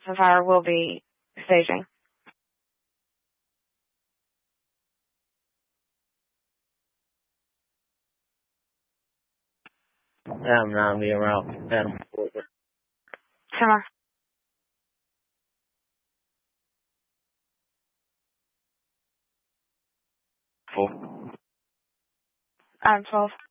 Sapphire will be staging. I'm not being around. Summer. Four. 12.